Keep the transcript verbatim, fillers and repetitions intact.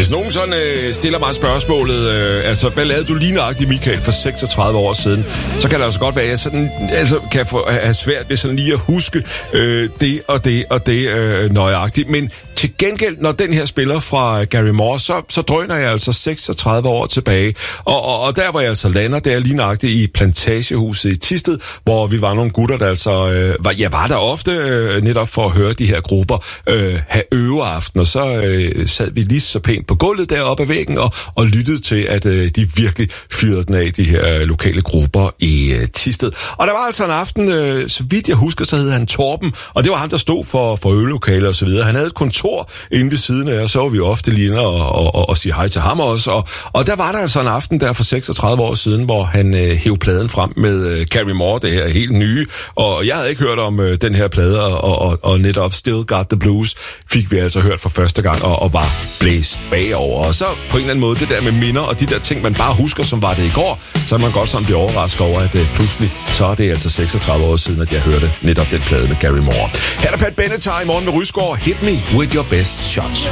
hvis nogen sådan øh, stiller mig spørgsmålet, øh, altså, hvad lavede du lige nøjagtigt, Michael, for seksogtredive år siden, så kan det altså godt være, at jeg sådan, altså, kan få, have svært ved sådan lige at huske øh, det og det og det øh, nøjagtigt. Men til gengæld, når den her spiller fra Gary Moore, så, så drøner jeg altså seksogtredive år tilbage. Og, og, og der, hvor jeg altså lander, der er lige nøjagtigt i Plantagehuset i Thisted, hvor vi var nogle gutter, der altså, øh, var, jeg var der ofte øh, netop for at høre de her grupper øh, have øveaften, og så øh, sad vi lige så pænt på gulvet deroppe ad væggen og, og lyttede til, at øh, de virkelig fyrede den af, de her øh, lokale grupper i øh, Thisted. Og der var altså en aften, øh, så vidt jeg husker, så hed han Torben, og det var ham, der stod for, for øvelokaler og så videre. Han havde et kontor inde ved siden af, og så var vi ofte lige inde og, og, og, og sige hej til ham også. Og, og der var der altså en aften der for seksogtredive år siden, hvor han øh, hævde pladen frem med øh, Gary Moore, det her helt nye. Og jeg havde ikke hørt om øh, den her plade, og, og, og netop Still Got the Blues fik vi altså hørt for første gang, og, og var blæst bagover. Og så på en eller anden måde, det der med minder, og de der ting, man bare husker, som var det i går, så er man godt sådan blive overrasket over, at øh, pludselig, så er det altså seksogtredive år siden, at jeg hørte netop den plade med Gary Moore. Her er der Pat Benatar i morgen med Rysgaard. Hit me with your best shots.